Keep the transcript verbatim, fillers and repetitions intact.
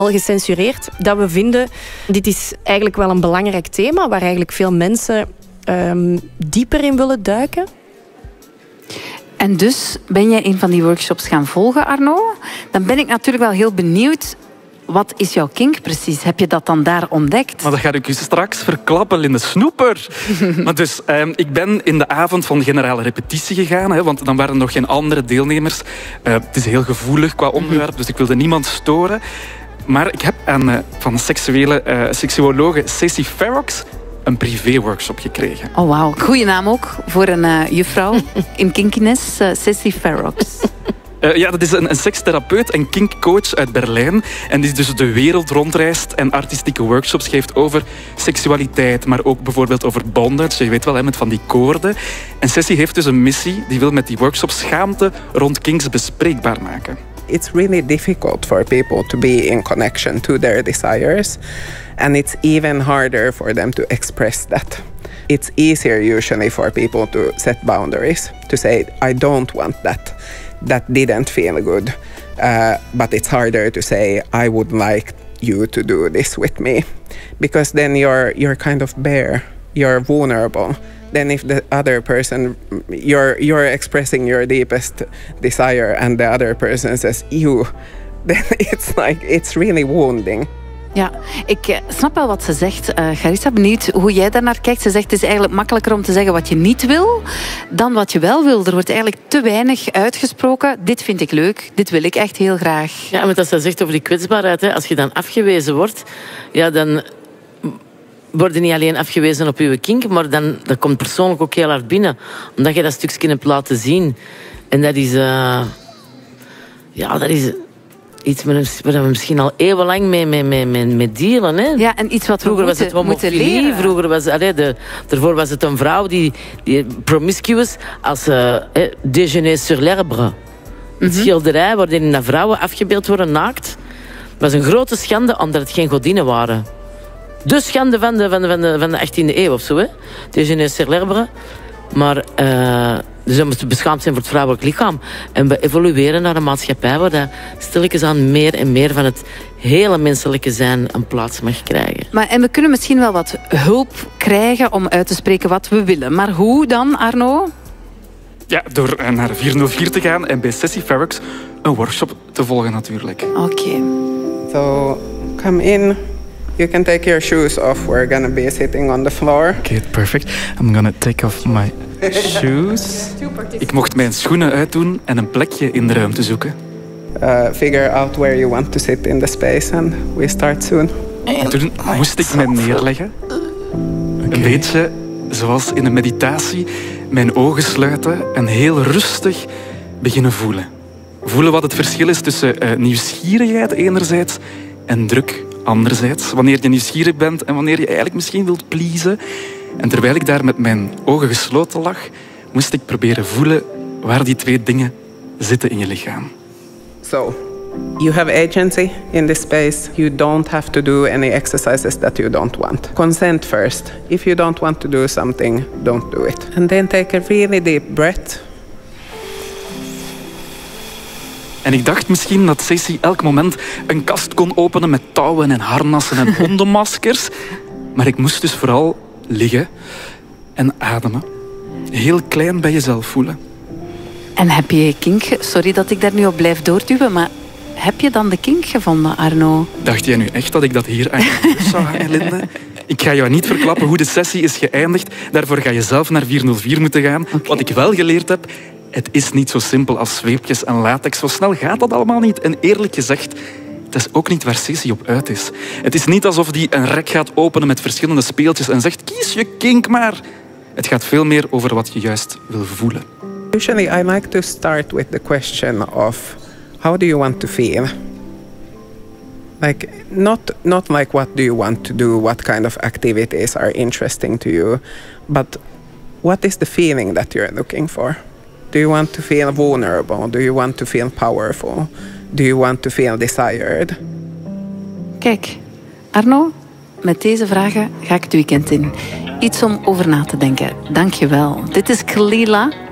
al gecensureerd, dat we vinden, dit is eigenlijk wel een belangrijk thema waar eigenlijk veel mensen um, dieper in willen duiken. En dus ben jij een van die workshops gaan volgen, Arno? Dan ben ik natuurlijk wel heel benieuwd. Wat is jouw kink precies? Heb je dat dan daar ontdekt? Maar dat ga ik u straks verklappen in de snoeper. Maar dus, eh, ik ben in de avond van de generale repetitie gegaan, hè, want dan waren er nog geen andere deelnemers. Uh, het is heel gevoelig qua onderwerp, dus ik wilde niemand storen. Maar ik heb aan, uh, van de seksuele uh, seksuologe Ceci Ferox een privé-workshop gekregen. Oh, wauw. Goeie naam ook voor een uh, juffrouw in kinkiness, uh, Ceci Ferox. Uh, ja, dat is een, een sekstherapeut en kinkcoach uit Berlijn. En die dus de wereld rondreist en artistieke workshops geeft over seksualiteit, maar ook bijvoorbeeld over bondage. Je weet wel, hè, met van die koorden. En Ceci heeft dus een missie. Die wil met die workshops schaamte rond kinks bespreekbaar maken. It's really difficult for people to be in connection to their desires. And it's even harder for them to express that. It's easier usually for people to set boundaries, to say, I don't want that. That didn't feel good. Uh, but it's harder to say, I would like you to do this with me. Because then you're, you're kind of bare, you're vulnerable. Then if the other person, you're, you're expressing your deepest desire and the other person says, you, then it's like, it's really wounding. Ja, ik snap wel wat ze zegt. Uh, Charissa, benieuwd hoe jij daarnaar kijkt. Ze zegt het is eigenlijk makkelijker om te zeggen wat je niet wil dan wat je wel wil. Er wordt eigenlijk te weinig uitgesproken. Dit vind ik leuk, dit wil ik echt heel graag. Ja, maar dat ze zegt over die kwetsbaarheid. Hè. Als je dan afgewezen wordt, ja, dan word je niet alleen afgewezen op je kink, maar dan dat komt persoonlijk ook heel hard binnen. Omdat je dat stukje hebt laten zien. En dat is... Uh, ja, dat is... Iets waar we misschien al eeuwenlang mee, mee, mee, mee, mee dealen. Hè? Ja, en iets wat vroeger we moeten, was het homofilie, vroeger was, allee, de, daarvoor was het een vrouw die, die promiscuous als uh, eh, déjeuner sur l'herbe. Een mm-hmm. schilderij waarin de vrouwen afgebeeld worden naakt. Het was een grote schande omdat het geen godinnen waren. De schande van de, van de, van de, van de achttiende eeuw of zo. Hè? Déjeuner sur l'herbe. Maar... Uh, Dus we moeten beschaamd zijn voor het vrouwelijk lichaam. En we evolueren naar een maatschappij waar dat stilletjes aan meer en meer van het hele menselijke zijn een plaats mag krijgen. Maar, en we kunnen misschien wel wat hulp krijgen om uit te spreken wat we willen. Maar hoe dan, Arno? Ja, door naar vierhonderdvier te gaan en bij Ceci Ferox een workshop te volgen natuurlijk. Oké. Okay. So, come in. You can take your shoes off. We're gonna be sitting on the floor. Okay, perfect. I'm gonna take off my shoes. Ik mocht mijn schoenen uitdoen en een plekje in de ruimte zoeken. Uh, figure out where you want to sit in the space and we start soon. En toen moest ik mij neerleggen. Okay. Een beetje zoals in een meditatie. Mijn ogen sluiten en heel rustig beginnen voelen. Voelen wat het verschil is tussen uh, nieuwsgierigheid enerzijds en druk anderzijds. Wanneer je nieuwsgierig bent en wanneer je eigenlijk misschien wilt pleasen. En terwijl ik daar met mijn ogen gesloten lag, moest ik proberen voelen waar die twee dingen zitten in je lichaam. So, you have agency in this space. You don't have to do any exercises that you don't want. Consent first. If you don't want to do something, don't do it. And then take a really deep breath. En ik dacht misschien dat Ceci elk moment een kast kon openen met touwen en harnassen en hondenmaskers. Maar ik moest dus vooral liggen en ademen. Heel klein bij jezelf voelen. En heb je je kink... Sorry dat ik daar nu op blijf doorduwen, maar heb je dan de kink gevonden, Arno? Dacht jij nu echt dat ik dat hier aan je neus zou hangen, Linde? Ik ga jou niet verklappen hoe de sessie is geëindigd. Daarvoor ga je zelf naar vierhonderdvier moeten gaan. Okay. Wat ik wel geleerd heb... Het is niet zo simpel als zweepjes en latex. Zo snel gaat dat allemaal niet. En eerlijk gezegd, het is ook niet waar Ceci op uit is. Het is niet alsof die een rek gaat openen met verschillende speeltjes en zegt, kies je kink maar. Het gaat veel meer over wat je juist wil voelen. Usually I like to start with the question of how do you want to feel? Like not not like what do you want to do, what kind of activities are interesting to you, but what is the feeling that you're looking for? Do you want to feel vulnerable? Do you want to feel powerful? Do you want to feel desired? Kijk, Arno, met deze vragen ga ik het weekend in. Iets om over na te denken. Dank je wel. Dit is Kalila